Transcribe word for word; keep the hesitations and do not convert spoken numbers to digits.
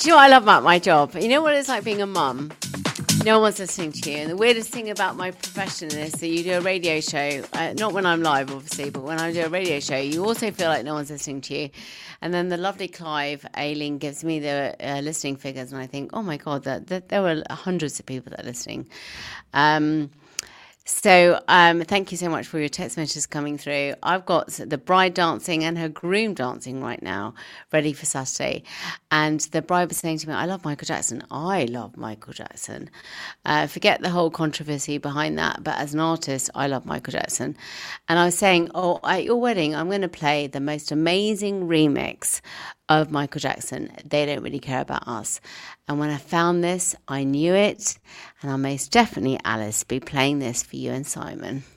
Do you know what I love about my job? You know what it's like being a mum? No one's listening to you. And the weirdest thing about my profession is that you do a radio show, uh, not when I'm live, obviously, but when I do a radio show, you also feel like no one's listening to you. And then the lovely Clive Ayling gives me the uh, listening figures, and I think, oh my God, that, that there were hundreds of people that are listening. Um, So um, thank you so much for your text messages coming through. I've got the bride dancing and her groom dancing right now, ready for Saturday. And the bride was saying to me, I love Michael Jackson. I love Michael Jackson. Uh, forget the whole controversy behind that. But as an artist, I love Michael Jackson. And I was saying, oh, at your wedding, I'm going to play the most amazing remix of Michael Jackson. They Don't Really Care About Us. And when I found this, I knew it. And I'll most definitely, Alice, be playing this for you and Simon.